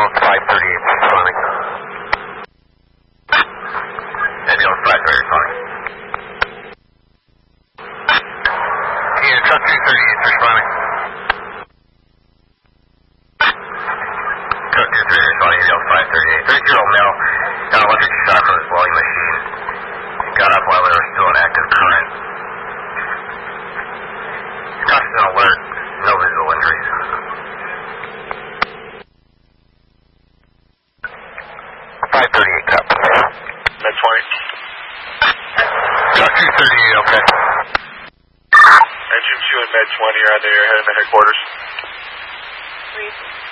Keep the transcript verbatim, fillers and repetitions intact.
Ambulance five thirty-eight responding. Ambulance five thirty-eight responding. Yeah, truck two thirty-eight responding. Truck two thirty-eight responding, ambulance five thirty-eight. thirty-year-old male got electric shock from his blowing machine. He got up while there was still an active current. Constant alert, no visual injuries. five thirty-eight, cup. Med twenty. Truck two thirty-eight, okay. Engine two and Med twenty are on there, heading to headquarters. Three.